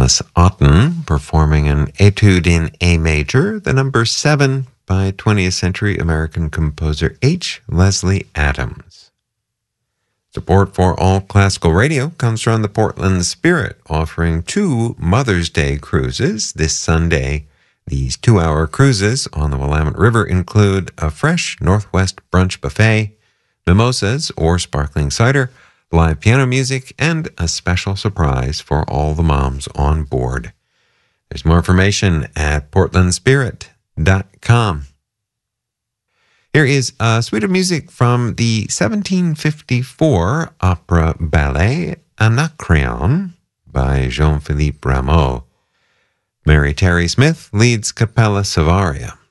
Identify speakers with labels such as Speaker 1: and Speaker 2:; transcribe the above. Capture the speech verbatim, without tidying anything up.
Speaker 1: Thomas Otten performing an Etude in A major, the number seven by twentieth century American composer H. Leslie Adams. Support for All Classical Radio comes from the Portland Spirit, offering two Mother's Day cruises this Sunday. These two-hour cruises on the Willamette River include a fresh Northwest brunch buffet, mimosas or sparkling cider, live piano music, and a special surprise for all the moms on board. There's more information at portland spirit dot com. Here is a suite of music from the seventeen fifty-four opera ballet Anacreon by Jean-Philippe Rameau. Mary Terry Smith leads Capella Savaria.